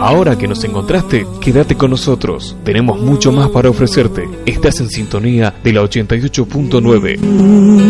Ahora que nos encontraste, quédate con nosotros. Tenemos mucho más para ofrecerte. Estás en sintonía de la 88.9.